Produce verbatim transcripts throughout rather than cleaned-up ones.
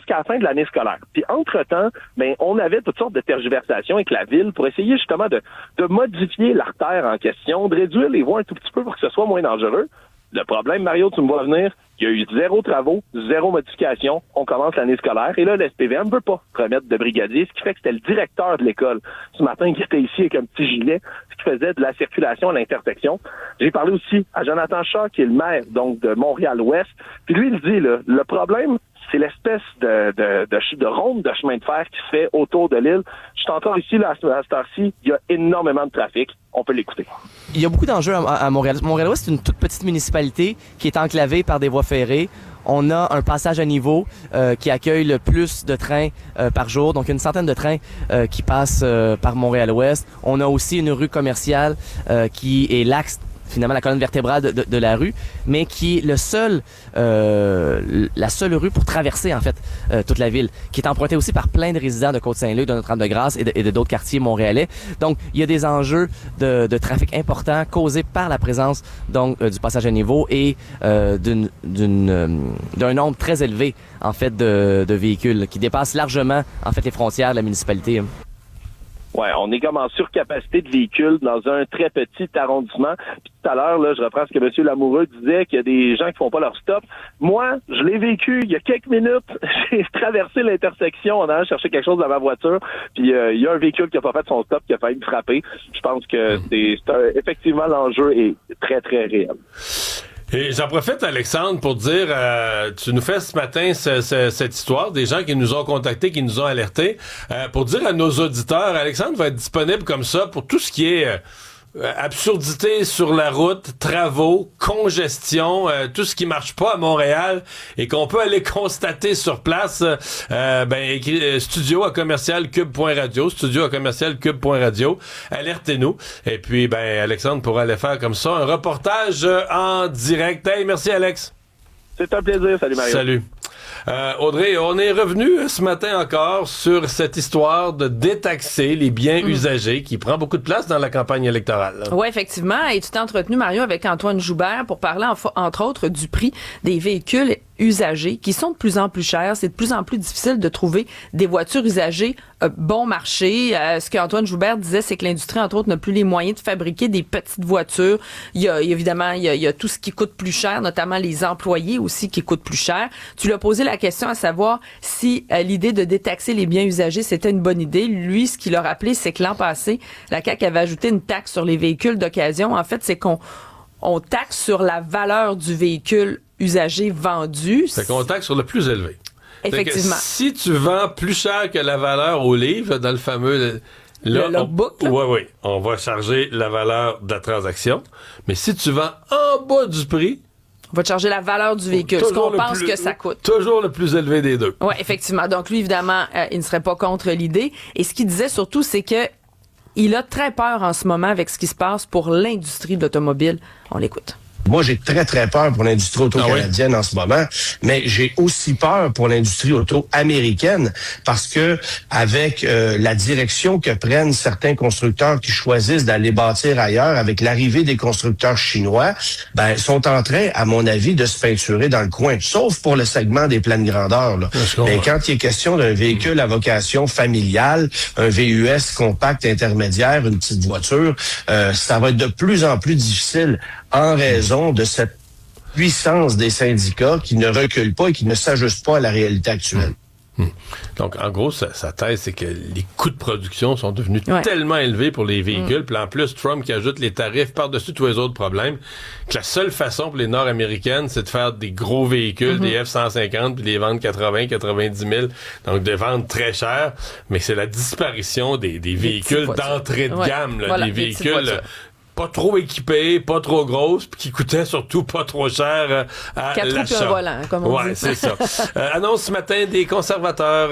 jusqu'à la fin de l'année scolaire. Puis entre-temps, ben, on avait toutes sortes de tergiversations avec la ville pour essayer justement de, de modifier l'artère en question, de réduire les voies un tout petit peu pour que ce soit moins dangereux. Le problème, Mario, tu me vois venir, il y a eu zéro travaux, zéro modification. On commence l'année scolaire et là, le S P V M ne veut pas remettre de brigadier, ce qui fait que c'était le directeur de l'école ce matin qui était ici avec un petit gilet, ce qui faisait de la circulation à l'intersection. J'ai parlé aussi à Jonathan Shaw, qui est le maire donc de Montréal-Ouest. Puis lui, il dit, là, le problème, c'est l'espèce de, de, de, de ronde de chemin de fer qui se fait autour de l'île. Je suis encore ici, là, à cette heure-ci. Il y a énormément de trafic. On peut l'écouter. Il y a beaucoup d'enjeux à, à Montréal. Montréal-Ouest, c'est une toute petite municipalité qui est enclavée par des voies ferrées. On a un passage à niveau euh, qui accueille le plus de trains euh, par jour, donc une centaine de trains euh, qui passent euh, par Montréal-Ouest. On a aussi une rue commerciale euh, qui est l'axe, finalement la colonne vertébrale de, de, de la rue, mais qui est le seul, euh, la seule rue pour traverser en fait euh, toute la ville, qui est empruntée aussi par plein de résidents de Côte-Saint-Luc, de Notre-Dame-de-Grâce et de, et de d'autres quartiers montréalais. Donc, il y a des enjeux de, de trafic importants causés par la présence donc euh, du passage à niveau et euh, d'une, d'une, euh, d'un nombre très élevé en fait de, de véhicules qui dépassent largement en fait les frontières de la municipalité. Ouais, on est comme en surcapacité de véhicules dans un très petit arrondissement. Puis tout à l'heure, là, je reprends ce que M. Lamoureux disait, qu'il y a des gens qui font pas leur stop. Moi, je l'ai vécu il y a quelques minutes. J'ai traversé l'intersection en allant chercher quelque chose dans ma voiture. Puis euh, il y a un véhicule qui a pas fait son stop, qui a failli me frapper. Je pense que c'est, c'est un, effectivement, l'enjeu est très, très réel. Et j'en profite, Alexandre, pour dire, euh, tu nous fais ce matin ce, ce, cette histoire, des gens qui nous ont contactés, qui nous ont alertés, euh, pour dire à nos auditeurs, Alexandre va être disponible comme ça pour tout ce qui est euh, absurdité sur la route, travaux, congestion, euh, tout ce qui marche pas à Montréal et qu'on peut aller constater sur place. Euh, ben, écrit, euh, studio à commercial cube point radio, studio à commercial cube point radio. Alertez-nous. Et puis, ben, Alexandre pourra aller faire comme ça un reportage euh, en direct. Hey, merci, Alex. C'est un plaisir. Salut, Mario. Salut. Euh, Audrey, on est revenu ce matin encore sur cette histoire de détaxer les biens mmh. usagés qui prend beaucoup de place dans la campagne électorale. Oui, effectivement. Et tu t'es entretenu, Mario, avec Antoine Joubert pour parler, en, entre autres, du prix des véhicules usagés qui sont de plus en plus chers. C'est de plus en plus difficile de trouver des voitures usagées euh, bon marché. Euh, ce qu'Antoine Joubert disait, c'est que l'industrie, entre autres, n'a plus les moyens de fabriquer des petites voitures. Il y a évidemment, il y a, il y a tout ce qui coûte plus cher, notamment les employés aussi qui coûtent plus cher. Tu lui as posé la question à savoir si euh, l'idée de détaxer les biens usagés, c'était une bonne idée. Lui, ce qu'il a rappelé, c'est que l'an passé, la C A Q avait ajouté une taxe sur les véhicules d'occasion. En fait, c'est qu'on on taxe sur la valeur du véhicule usagé vendu. C'est qu'on taxe sur le plus élevé. Effectivement. Si tu vends plus cher que la valeur au livre, dans le fameux... Là, le logbook. Oui, oui. On va charger la valeur de la transaction. Mais si tu vends en bas du prix... On va te charger la valeur du véhicule, ce qu'on pense plus, que ça coûte. Toujours le plus élevé des deux. Oui, effectivement. Donc, lui, évidemment, euh, il ne serait pas contre l'idée. Et ce qu'il disait surtout, c'est que il a très peur en ce moment avec ce qui se passe pour l'industrie de l'automobile. On l'écoute. Moi, j'ai très, très peur pour l'industrie auto-canadienne ah oui? en ce moment, mais j'ai aussi peur pour l'industrie auto-américaine parce que avec euh, la direction que prennent certains constructeurs qui choisissent d'aller bâtir ailleurs, avec l'arrivée des constructeurs chinois, ben sont en train, à mon avis, de se peinturer dans le coin, sauf pour le segment des pleines grandeurs. Là. Mais quand il est question d'un véhicule à vocation familiale, un V U S compact intermédiaire, une petite voiture, euh, ça va être de plus en plus difficile en raison de cette puissance des syndicats qui ne reculent pas et qui ne s'ajustent pas à la réalité actuelle. Hum. Donc, en gros, sa, sa thèse, c'est que les coûts de production sont devenus ouais. tellement élevés pour les véhicules, mmh. puis en plus, Trump qui ajoute les tarifs par-dessus tous les autres problèmes, que la seule façon pour les Nord-Américaines, c'est de faire des gros véhicules, mmh. des F cent cinquante, puis les vendre quatre-vingts, quatre-vingt-dix mille, donc de vendre très cher, mais c'est la disparition des, des véhicules d'entrée de ouais. gamme, là, voilà, des véhicules... pas trop équipées, pas trop grosses, puis qui coûtaient surtout pas trop cher euh, à Quatre l'achat. Quatre roues volant, comme on ouais, dit. c'est ça. euh, annonce ce matin des conservateurs.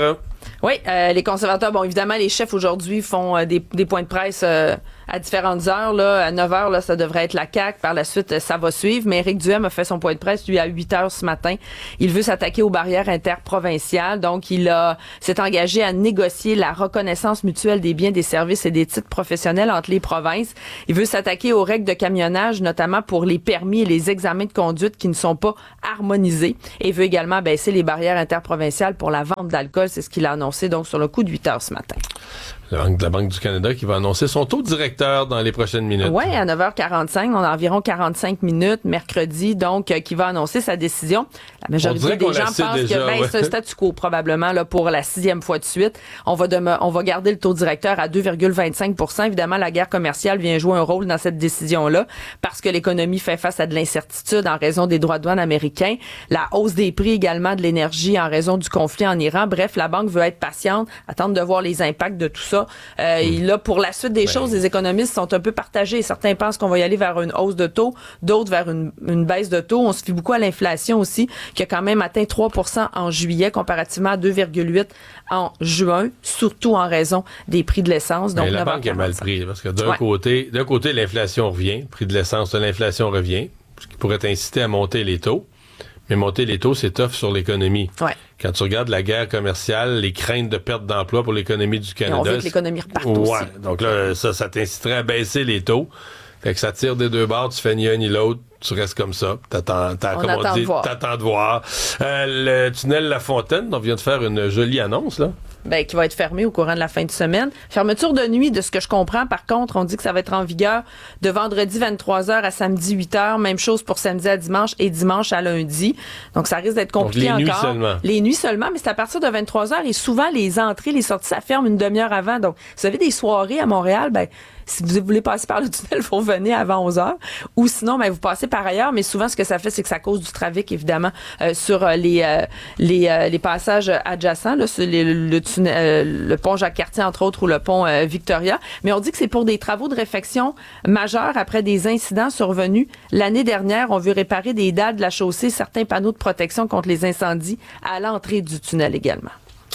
Oui, euh, les conservateurs, bon, évidemment, les chefs aujourd'hui font euh, des, des points de presse euh, à différentes heures. Là. À neuf heures, là, ça devrait être la C A Q. Par la suite, ça va suivre. Mais Éric Duhem a fait son point de presse, lui, à huit heures ce matin. Il veut s'attaquer aux barrières interprovinciales. Donc, il a s'est engagé à négocier la reconnaissance mutuelle des biens, des services et des titres professionnels entre les provinces. Il veut s'attaquer aux règles de camionnage, notamment pour les permis et les examens de conduite qui ne sont pas harmonisés. Et il veut également baisser les barrières interprovinciales pour la vente d'alcool. C'est ce qu'il a annoncé donc sur le coup de huit heures ce matin. La Banque, la Banque du Canada qui va annoncer son taux directeur dans les prochaines minutes. Oui, à neuf heures quarante-cinq, on a environ quarante-cinq minutes, mercredi, donc, euh, qui va annoncer sa décision. La majorité des gens pensent déjà, que ben, ouais. c'est un statu quo, probablement, là, pour la sixième fois de suite. On va, deme- on va garder le taux directeur à deux virgule vingt-cinq pour cent. Évidemment, la guerre commerciale vient jouer un rôle dans cette décision-là parce que l'économie fait face à de l'incertitude en raison des droits de douane américains. La hausse des prix également de l'énergie en raison du conflit en Iran. Bref, la banque veut être patiente, attendre de voir les impacts de tout ça. Euh, et là, pour la suite des ben. choses, les économistes sont un peu partagés. Certains pensent qu'on va y aller vers une hausse de taux, d'autres vers une, une baisse de taux. On se fie beaucoup à l'inflation aussi, qui a quand même atteint trois pour cent en juillet, comparativement à deux virgule huit en juin, surtout en raison des prix de l'essence. Donc, mais la banque est mal prise, parce que d'un ouais. côté, d'un côté, l'inflation revient, le prix de l'essence, l'inflation revient, ce qui pourrait t'inciter à monter les taux. Mais monter les taux, c'est tough sur l'économie. Ouais. Quand tu regardes la guerre commerciale, les craintes de perte d'emploi pour l'économie du Canada. Et on veut que l'économie reparte ouais. aussi. Donc là, ça, ça t'inciterait à baisser les taux. Fait que ça tire des deux bords, tu fais ni un ni l'autre, tu restes comme ça. T'attends, t'as, on comme attend on dit, de voir. t'attends de voir. Euh, le tunnel La Fontaine, on vient de faire une jolie annonce, là. Ben, qui va être fermé au courant de la fin de semaine. Fermeture de nuit, de ce que je comprends. Par contre, on dit que ça va être en vigueur de vendredi vingt-trois heures à samedi huit heures. Même chose pour samedi à dimanche et dimanche à lundi. Donc, ça risque d'être compliqué Donc, les encore. nuits seulement. Les nuits seulement, mais c'est à partir de vingt-trois heures et souvent, les entrées, les sorties, ça ferme une demi-heure avant. Donc, vous avez des soirées à Montréal, ben, si vous voulez passer par le tunnel, il faut venir avant onze heures. Ou sinon, ben, vous passez par ailleurs. Mais souvent, ce que ça fait, c'est que ça cause du trafic, évidemment, euh, sur euh, les, euh, les, euh, les passages adjacents, là, sur les, le, tunnel, euh, le pont Jacques-Cartier, entre autres, ou le pont euh, Victoria. Mais on dit que c'est pour des travaux de réfection majeurs après des incidents survenus. L'année dernière, on veut réparer des dalles de la chaussée, certains panneaux de protection contre les incendies à l'entrée du tunnel également.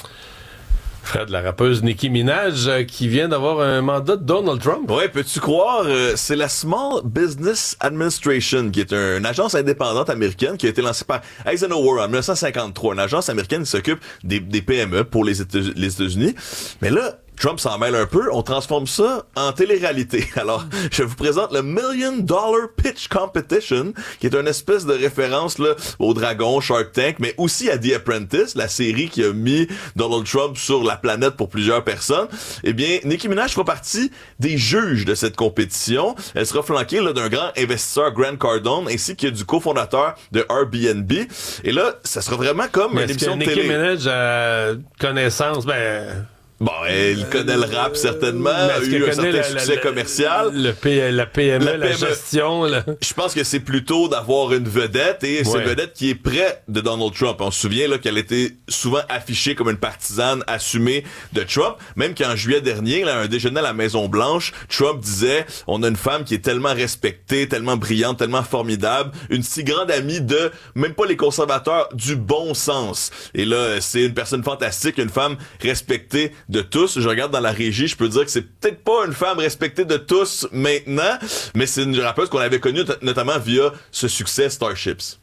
Fred, la rappeuse Nicki Minaj euh, qui vient d'avoir un mandat de Donald Trump. Ouais, peux-tu croire, euh, c'est la Small Business Administration, qui est un, une agence indépendante américaine qui a été lancée par Eisenhower en dix-neuf cent cinquante-trois. Une agence américaine qui s'occupe des, des P M E pour les, Éta- les États-Unis. Mais là, Trump s'en mêle un peu, on transforme ça en télé-réalité. Alors, je vous présente le Million Dollar Pitch Competition, qui est une espèce de référence là au Dragon, Shark Tank, mais aussi à The Apprentice, la série qui a mis Donald Trump sur la planète pour plusieurs personnes. Eh bien, Nicki Minaj fera partie des juges de cette compétition. Elle sera flanquée là, d'un grand investisseur, Grant Cardone, ainsi que du cofondateur de Airbnb. Et là, ça sera vraiment comme mais une est-ce émission que de télé. Nicki Minaj a connaissance, ben... Bon, elle connaît le rap certainement, a eu un certain la, succès la, commercial. Le P, la P M E, la, la, P M E. la gestion. Là. Je pense que c'est plutôt d'avoir une vedette et ouais. c'est une vedette qui est près de Donald Trump. On se souvient là qu'elle était souvent affichée comme une partisane assumée de Trump. Même qu'en juillet dernier, là, un déjeuner à la Maison-Blanche, Trump disait « On a une femme qui est tellement respectée, tellement brillante, tellement formidable, une si grande amie de, même pas les conservateurs, du bon sens. » Et là, c'est une personne fantastique, une femme respectée de tous. Je regarde dans la régie, je peux dire que c'est peut-être pas une femme respectée de tous maintenant, mais c'est une rappeuse qu'on avait connue t- notamment via ce succès Starships.